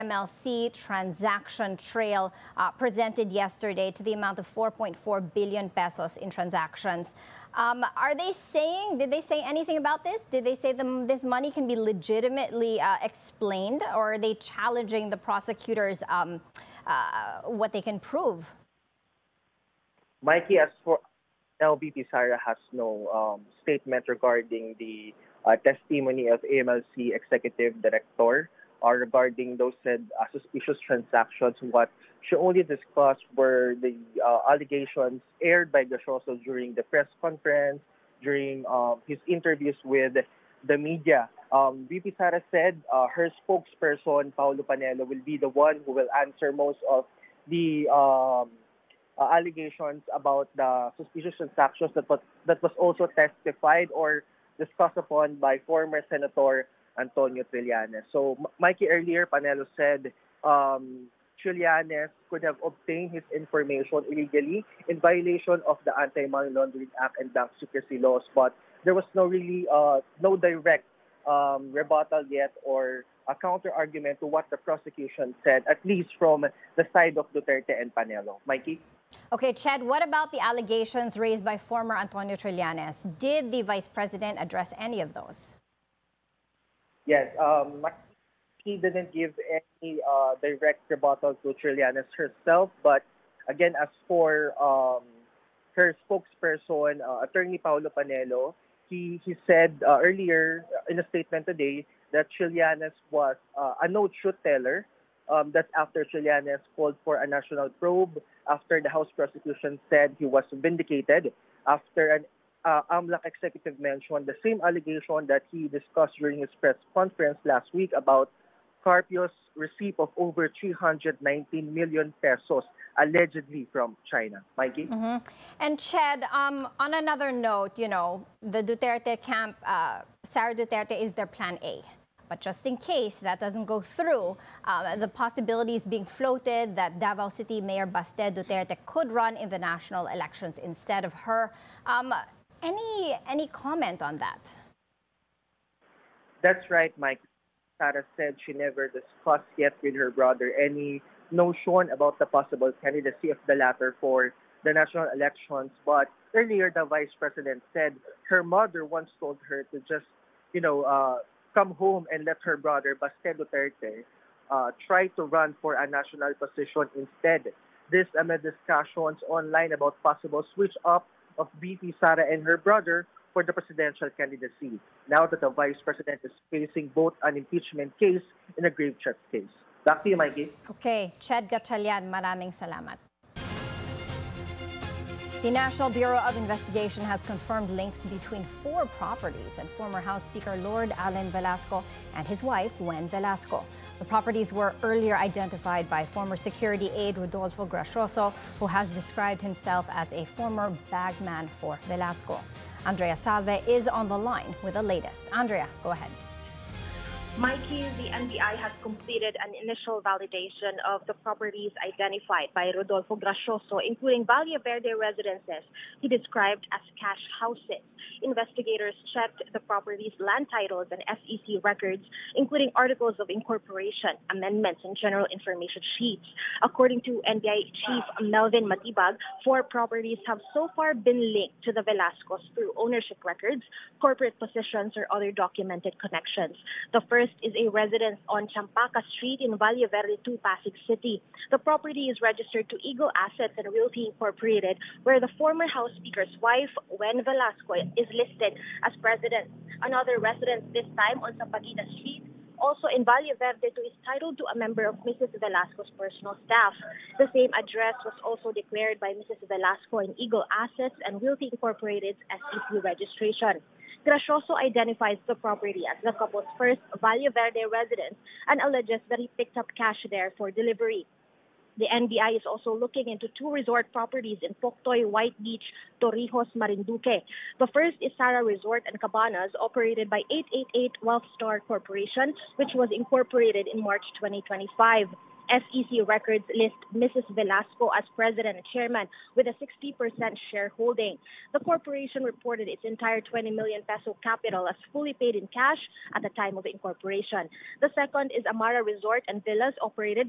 MLC transaction trail presented yesterday to the amount of 4.4 billion pesos in transactions. Did they say anything about this? Did they say this money can be legitimately explained, or are they challenging the prosecutors what they can prove? Mikey, as for LVP, Sara has no statement regarding the testimony of AMLC Executive Director regarding those said suspicious transactions. What she only discussed were the allegations aired by Gachoso during the press conference, during his interviews with the media. VP Sara said her spokesperson, Paulo Panelo, will be the one who will answer most of the allegations about the suspicious transactions that was also testified or discussed upon by former Senator Antonio Trillanes. So, Mikey, earlier, Panelo said Trillanes could have obtained his information illegally in violation of the Anti-Money Laundering Act and bank secrecy laws, but there was no direct rebuttal yet or a counter-argument to what the prosecution said, at least from the side of Duterte and Panelo. Mikey? Okay, Ched, what about the allegations raised by former Antonio Trillanes? Did the Vice President address any of those? Yes, he didn't give any direct rebuttal to Trillanes herself, but again, as for her spokesperson, Attorney Paulo Panelo, he said earlier in a statement today that Trillanes was a no-truth teller. That's after Trillanes called for a national probe, after the House prosecution said he was vindicated, after an AMLAC executive mentioned the same allegation that he discussed during his press conference last week about Carpio's receipt of over 319 million pesos allegedly from China. Mikey? Mm-hmm. And Ched, on another note, the Duterte camp, Sara Duterte is their plan A. But just in case that doesn't go through, the possibility is being floated that Davao City Mayor Baste Duterte could run in the national elections instead of her. Any comment on that? That's right, Mike. Sara said she never discussed yet with her brother any notion about the possible candidacy of the latter for the national elections. But earlier, the vice president said her mother once told her to just, come home and let her brother, Baste Duterte, try to run for a national position instead. This amid discussions online about possible switch up of VP Sara and her brother for the presidential candidacy, now that the vice president is facing both an impeachment case and a grave threat case. Back to you, Mikey. Okay, Ched Gatchalian, maraming salamat. The National Bureau of Investigation has confirmed links between 4 properties and former House Speaker Lord Allen Velasco and his wife, Wen Velasco. The properties were earlier identified by former security aide Rodolfo Grachoso, who has described himself as a former bagman for Velasco. Andrea Salve is on the line with the latest. Andrea, go ahead. Mikey, the NBI has completed an initial validation of the properties identified by Rodolfo Grachoso, including Valle Verde residences he described as cash houses. Investigators checked the properties' land titles and SEC records, including articles of incorporation, amendments, and general information sheets. According to NBI Chief Melvin Matibag, 4 properties have so far been linked to the Velascos through ownership records, corporate positions, or other documented connections. The first is a residence on Champaca Street in Valle Verde 2, Pasig City. The property is registered to Eagle Assets and Realty Incorporated, where the former House Speaker's wife, Wen Velasco, is listed as president. Another residence, this time on Sampaguita Street, also in Valle Verde 2, is titled to a member of Mrs. Velasco's personal staff. The same address was also declared by Mrs. Velasco in Eagle Assets and Realty Incorporated's SEC registration. Grachoso identifies the property as the couple's first Valle Verde residence and alleges that he picked up cash there for delivery. The NBI is also looking into 2 resort properties in Poktoy, White Beach, Torrijos, Marinduque. The first is Sara Resort and Cabanas, operated by 888 Wealth Star Corporation, which was incorporated in March 2025. SEC records list Mrs. Velasco as president and chairman with a 60% shareholding. The corporation reported its entire 20 million peso capital as fully paid in cash at the time of incorporation. The second is Amara Resort and Villas, operated